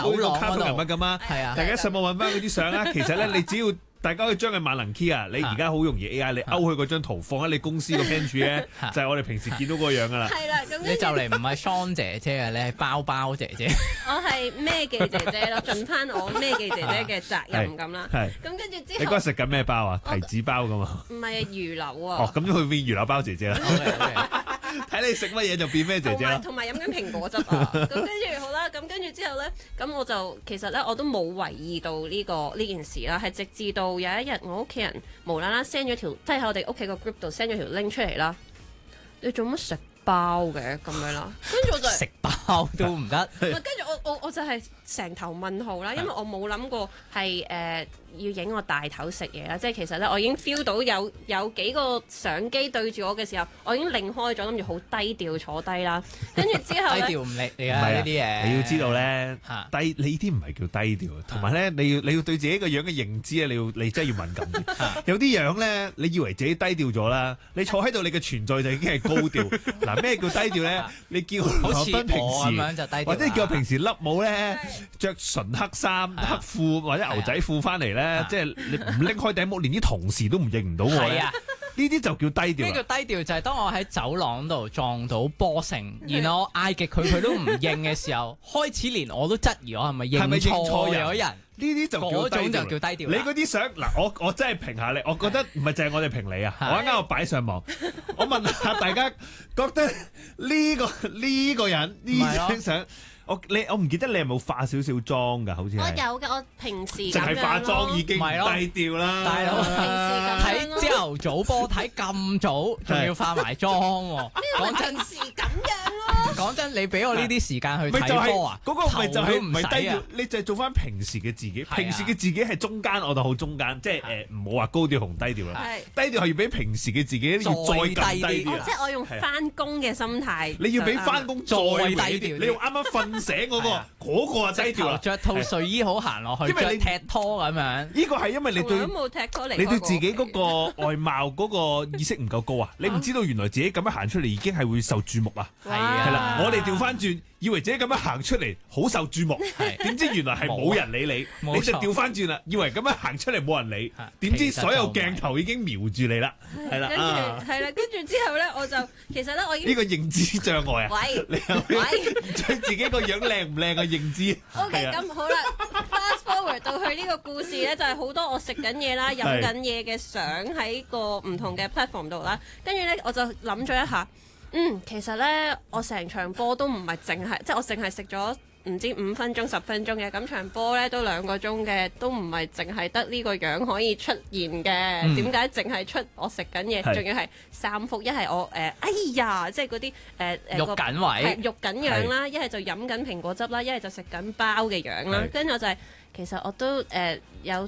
走廊卡通人物咁啊。 係啊， 大家上網揾翻嗰啲相啦，其實咧你只要大家可以將佢萬能 key 啊，你而家好容易 AI 你勾佢嗰張圖放喺你公司個 pantry 咧，就係我哋平時見到嗰個樣噶啦。 係啦，咁你就嚟唔係桑姐姐啊，你係包包姐姐。 我係咩記姐姐咯，盡翻我咩記姐姐嘅責任咁啦。 係。 咁跟住之後， 你嗰日食緊咩包啊？提子包噶嘛？ 唔係魚柳啊。 哦，咁佢變魚柳包姐姐啦。睇你食乜嘢就變咩姐姐啦。 同埋飲緊蘋果汁啊。咁跟住好啦，咁跟住之後咧，咁我就其實咧我都冇為意到呢件事啦，係直至到有一日我屋企人無啦啦 send 咗條，即係喺我哋屋企個 group 度 send 咗條 link 出嚟啦。你做乜食包嘅咁樣啦？跟住我就食包都唔得。 跟住我就係成頭問號啦，因為我冇諗過係要影我大頭食嘢啦，即係其實咧我已經 feel 到有幾個相機對住我嘅時候，我已經擰開咗，諗住好低調坐低啦。跟住之後低調唔嚟㗎呢啲嘢。 你要知道咧，你呢啲唔係叫低調，同埋咧你要對自己個樣嘅認知咧，你真係要敏感啲。有啲樣咧，你以為自己低調咗啦，你坐喺度你嘅存在就已經係高調。嗱，咩叫低調咧？你叫好似我平時咁樣就低調， 或者叫我平時笠帽咧，着純黑衫、黑褲或者牛仔褲翻嚟咧，即係你唔拎開頂帽，連啲同事都唔認唔到我咧。呢啲就叫低調。 咩叫低調？就係當我喺走廊度撞到波成，然後我嗌極佢都唔應嘅時候，開始連我都質疑我係咪認錯咗人。 呢啲就嗰種就叫低調。 你嗰啲相嗱，我真係評下你，我覺得唔係淨係我哋評你啊，我啱啱我擺上網，我問下大家覺得呢個人呢張相。我唔記得你係冇化少少妝㗎，好似我有嘅，我平時淨係化妝已經低調啦。 大佬睇朝頭早波睇咁早，仲要化埋妝喎。講真， 平時咁樣咯。 講真，你俾我呢啲時間去睇波啊？ 嗰個咪就係唔係低調啊？ 你就係做翻平時嘅自己。平時嘅自己係中間，我就好中間，即係唔好話高調同低調啦。低調係要比平時嘅自己要再更低啲。 即係我用翻工嘅心態。 你要比翻工再低調。你用啱啱瞓醒嗰個啊低調啦， 着套睡衣好行落去，因為你踢拖咁樣。 呢個係因為你對你對自己嗰個外貌嗰個意識唔夠高啊！你唔知道原來自己咁樣行出嚟已經係會受注目啊！ 係啊， 係啦，我哋調翻轉，以為自己咁樣行出嚟好受注目，點知原來係冇人理你，你就調翻轉啦，以為咁樣行出嚟冇人理，點知所有鏡頭已經瞄住你啦，係啦， 跟住之後咧，我就其實咧，我已經呢個認知障礙啊！你對自己個樣靚唔靚嘅認知。 OK， 咁好啦 ，fast forward 到去呢個故事咧，就係好多我食緊嘢啦、飲緊嘢嘅相喺個唔同嘅 platform 度啦，跟住咧我就諗咗一下。其實咧，我成場波都唔係淨係，即係我淨係食咗唔知5分鐘、10分鐘嘅，咁場波咧都2個鐘嘅，都唔係淨係得呢個樣可以出現嘅。點解淨係出我食緊嘢，仲要係3幅，一係我哎呀，即係嗰啲肉緊位， 肉緊樣啦，一係就飲緊蘋果汁啦，一係就食緊包嘅樣啦。跟住我就係其實我都有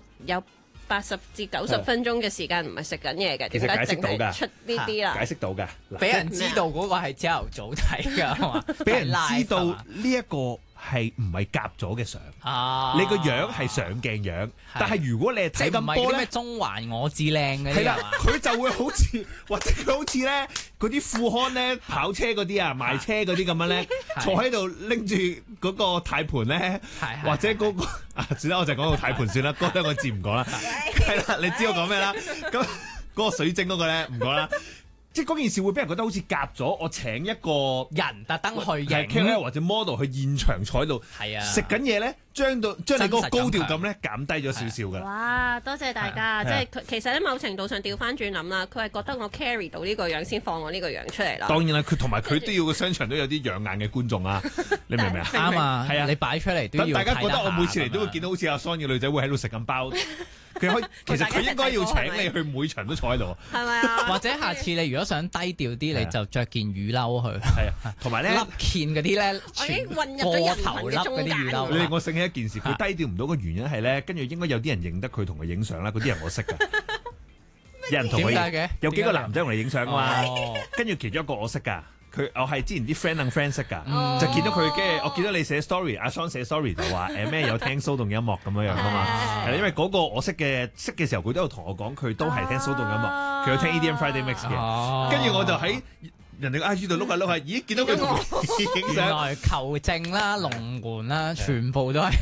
80至90分鐘嘅時間唔係食緊嘢嘅， 其實解釋到㗎， 出呢啲啦， 解釋到㗎， 俾人知道嗰個係朝頭早睇㗎嘛， 俾人知道呢一個係唔係夾咗嘅相，你個樣係上鏡樣，但係如果你係睇緊波咧， 中環我至靚嘅係啦，佢就會好似或者佢好似咧嗰啲富康咧跑車嗰啲啊賣車嗰啲咁樣咧，坐喺度拎住嗰個軚盤咧，或者嗰個算啦，我就講個軚盤算啦，嗰兩個字唔講啦，係啦，你知我講咩啦？咁嗰個水晶嗰個咧唔講啦。即係嗰件事會俾人覺得好似夾咗，我請一個人特登去影 KOL 或者 model 去現場坐喺度，食緊嘢咧，將你嗰個高調感咧減低咗少少嘅。 哇！多謝大家，即係其實咧某程度上調翻轉諗啦，佢係覺得我 carry 到呢個樣先放我呢個樣出嚟啦。 當然啦，佢同埋佢都要個商場都有啲養眼嘅觀眾啊，你明唔明啊？ 啱啊，係啊，你擺出嚟都要睇得下。 大家覺得我每次嚟都會見到好似阿桑嘅女仔會喺度食緊包。其實佢應該要請你去每場都坐喺度， 係咪啊？ 或者下次你如果想低調啲，你就着件雨褸去。 係啊，同埋咧， 笠件嗰啲咧， 我已經混入咗人群嘅中間。 你令我醒起一件事，佢低調唔到嘅原因係咧，跟住應該有啲人認得佢同佢影相啦，嗰啲人我識㗎。有人同佢有幾個男仔同你影相㗎嘛？跟住其中一個我識㗎。我係之前啲 friend 識㗎，就見到佢嘅，我見到你寫 story，阿桑寫 story 就話咩有聽騷動音樂咁樣㗎嘛，係啦，因為嗰個我識嘅時候，佢都有同我講，佢都係聽騷動音樂，佢有聽 EDM Friday Mix 嘅，跟住我就喺人哋個 IG 度碌下碌下，咦，見到佢同我影相， 原來球證啦、龍門啦，全部都係。